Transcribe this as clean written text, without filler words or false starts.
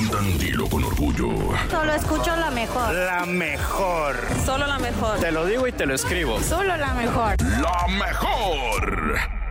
cantan Dilo con orgullo. Solo escucho la mejor. La mejor. Solo la mejor. Te lo digo y te lo escribo. Solo la mejor. La mejor.